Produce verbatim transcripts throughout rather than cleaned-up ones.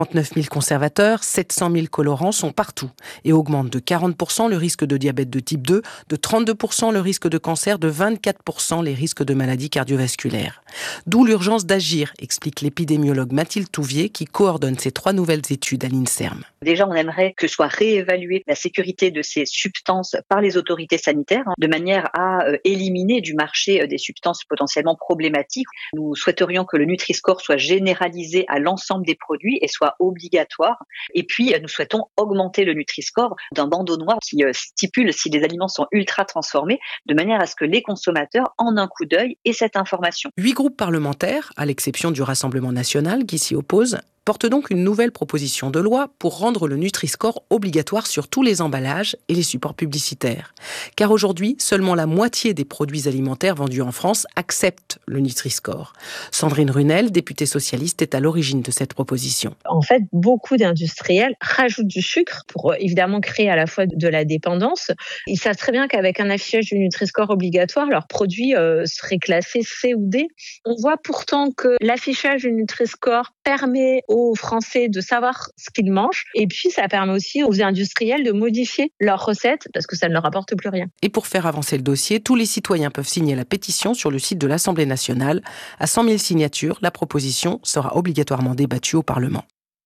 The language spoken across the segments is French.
trente-neuf mille conservateurs, sept cent mille colorants sont partout et augmentent de quarante pour cent le risque de diabète de type deux, de trente-deux pour cent le risque de cancer, de vingt-quatre pour cent les risques de maladies cardiovasculaires. D'où l'urgence d'agir, explique l'épidémiologue Mathilde Touvier qui coordonne ces trois nouvelles études à l'INSERM. Déjà, on aimerait que soit réévaluée la sécurité de ces substances par les autorités sanitaires, hein, de manière à euh, éliminer du marché euh, des substances potentiellement problématiques. Nous souhaiterions que le Nutri-Score soit généralisé à l'ensemble des produits et soit obligatoire. Et puis, euh, nous souhaitons augmenter le Nutri-Score d'un bandeau noir qui euh, stipule si les aliments sont ultra transformés, de manière à ce que les consommateurs, en un coup d'œil, aient cette information. Huit groupes parlementaires, à l'exception du Rassemblement national qui s'y oppose, porte donc une nouvelle proposition de loi pour rendre le Nutri-Score obligatoire sur tous les emballages et les supports publicitaires. Car aujourd'hui, seulement la moitié des produits alimentaires vendus en France acceptent le Nutri-Score. Sandrine Runel, députée socialiste, est à l'origine de cette proposition. En fait, beaucoup d'industriels rajoutent du sucre pour évidemment créer à la fois de la dépendance. Ils savent très bien qu'avec un affichage du Nutri-Score obligatoire, leurs produits euh, seraient classés C ou D. On voit pourtant que l'affichage du Nutri-Score permet aux Français de savoir ce qu'ils mangent. Et puis, ça permet aussi aux industriels de modifier leurs recettes parce que ça ne leur apporte plus rien. Et pour faire avancer le dossier, tous les citoyens peuvent signer la pétition sur le site de l'Assemblée nationale. À cent mille signatures, la proposition sera obligatoirement débattue au Parlement.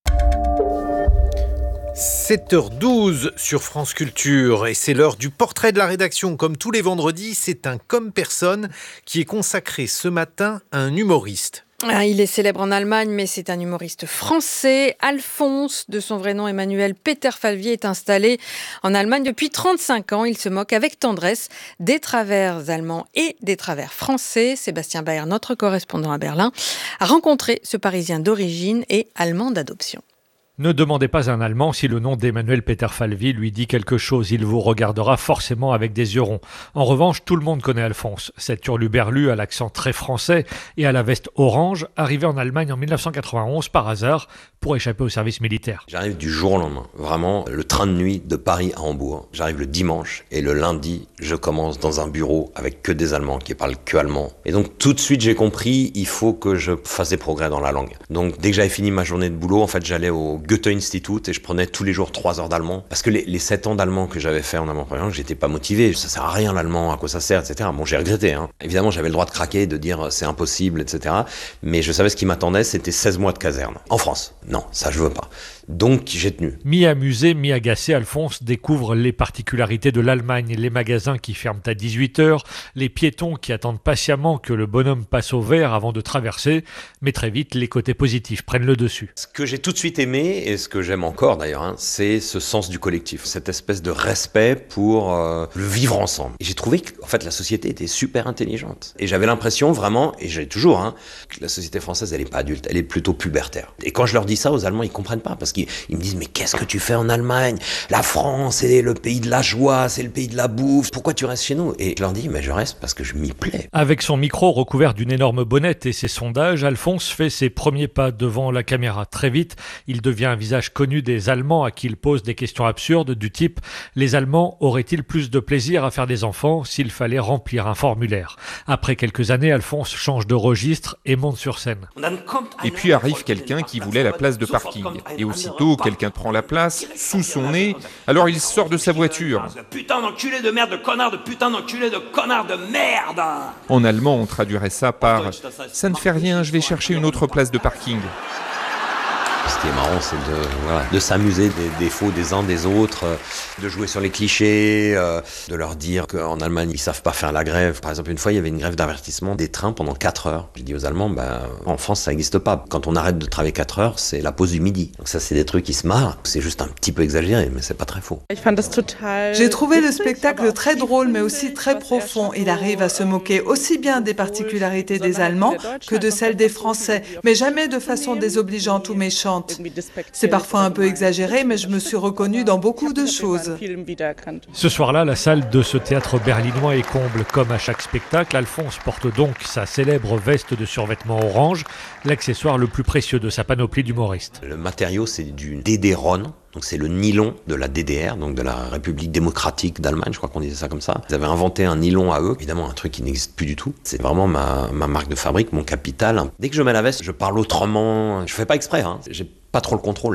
sept heures douze sur France Culture et c'est l'heure du portrait de la rédaction. Comme tous les vendredis, c'est un Comme Personne qui est consacré ce matin à un humoriste. Il est célèbre en Allemagne, mais c'est un humoriste français. Alphonse, de son vrai nom Emmanuel Peter Falvy, est installé en Allemagne depuis trente-cinq ans. Il se moque avec tendresse des travers allemands et des travers français. Sébastien Baer, notre correspondant à Berlin, a rencontré ce Parisien d'origine et allemand d'adoption. Ne demandez pas à un Allemand si le nom d'Emmanuel Peter Falvy lui dit quelque chose. Il vous regardera forcément avec des yeux ronds. En revanche, tout le monde connaît Alphonse. Cet hurluberlu à l'accent très français et à la veste orange, arrivé en Allemagne en dix-neuf cent quatre-vingt-onze par hasard pour échapper au service militaire. J'arrive du jour au lendemain. Vraiment, le train de nuit de Paris à Hambourg. J'arrive le dimanche et le lundi, je commence dans un bureau avec que des Allemands qui parlent que allemand. Et donc, tout de suite, j'ai compris, il faut que je fasse des progrès dans la langue. Donc, dès que j'avais fini ma journée de boulot, en fait, j'allais au Goethe-Institut et je prenais tous les jours trois heures d'allemand. Parce que les, les sept ans d'allemand que j'avais fait en allemand première langue, j'étais pas motivé. Ça sert à rien l'allemand, à quoi ça sert, et cetera. Bon, j'ai regretté, hein. Évidemment, j'avais le droit de craquer, de dire c'est impossible, et cetera. Mais je savais ce qui m'attendait, c'était seize mois de caserne. En France. Non, ça je veux pas. Donc j'ai tenu. Mi-amusé, mi-agacé, Alphonse découvre les particularités de l'Allemagne, les magasins qui ferment à dix-huit heures, les piétons qui attendent patiemment que le bonhomme passe au vert avant de traverser, mais très vite les côtés positifs prennent le dessus. Ce que j'ai tout de suite aimé, et ce que j'aime encore d'ailleurs, hein, c'est ce sens du collectif, cette espèce de respect pour euh, le vivre ensemble. Et j'ai trouvé qu'en fait la société était super intelligente. Et j'avais l'impression vraiment, et j'ai toujours, hein, que la société française elle est pas adulte, elle est plutôt pubertaire. Et quand je leur dis ça aux Allemands, ils comprennent pas parce qu'ils ils me disent mais qu'est-ce que tu fais en Allemagne? La France c'est le pays de la joie, c'est le pays de la bouffe. Pourquoi tu restes chez nous? Et je leur dis mais je reste parce que je m'y plais. Avec son micro recouvert d'une énorme bonnette et ses sondages, Alphonse fait ses premiers pas devant la caméra. Très vite, il devient un visage connu des Allemands à qui il pose des questions absurdes du type « Les Allemands auraient-ils plus de plaisir à faire des enfants s'il fallait remplir un formulaire ?» Après quelques années, Alphonse change de registre et monte sur scène. Et puis arrive quelqu'un qui voulait la place de parking. Et aussitôt, quelqu'un prend la place, sous son nez, alors il sort de sa voiture. Putain d'enculé de merde, de connard, de putain d'enculé de connard de merde. En allemand, on traduirait ça par « Ça ne fait rien, je vais chercher une autre place de parking ». Ce qui est marrant, c'est de, voilà, de s'amuser des défauts des uns des autres, euh, de jouer sur les clichés, euh, de leur dire qu'en Allemagne, ils savent pas faire la grève. Par exemple, une fois, il y avait une grève d'avertissement des trains pendant quatre heures. J'ai dit aux Allemands, bah, en France, ça n'existe pas. Quand on arrête de travailler quatre heures, c'est la pause du midi. Donc ça, c'est des trucs qui se marrent. C'est juste un petit peu exagéré, mais c'est pas très faux. J'ai trouvé le spectacle très drôle, mais aussi très profond. Il arrive à se moquer aussi bien des particularités des Allemands que de celles des Français, mais jamais de façon désobligeante ou méchante. C'est parfois un peu exagéré, mais je me suis reconnue dans beaucoup de choses. Ce soir-là, la salle de ce théâtre berlinois est comble. Comme à chaque spectacle, Alphonse porte donc sa célèbre veste de survêtement orange, l'accessoire le plus précieux de sa panoplie d'humoriste. Le matériau, c'est du D D R O N. Donc c'est le nylon de la D D R, donc de la République démocratique d'Allemagne, je crois qu'on disait ça comme ça. Ils avaient inventé un nylon à eux, évidemment un truc qui n'existe plus du tout. C'est vraiment ma, ma marque de fabrique, mon capital. Dès que je mets la veste, je parle autrement, je fais pas exprès, hein. J'ai pas trop le contrôle.